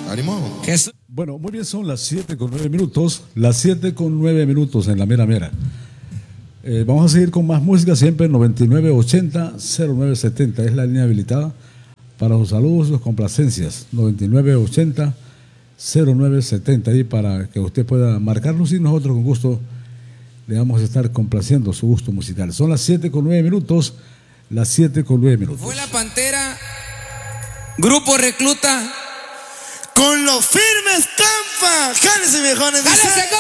ánimo. Bueno, muy bien, son las 7:09. Las 7:09 en la mera. Vamos a seguir con más música, siempre 9980-0970. Es la línea habilitada para sus saludos y sus complacencias. 9980-0970. Ahí para que usted pueda marcarnos y nosotros con gusto le vamos a estar complaciendo su gusto musical. Son las 7:09. Las 7:09. Fue la Pantera, Grupo Recluta. Con los firmes Campa. Jálese, viejones. ¡Jálese,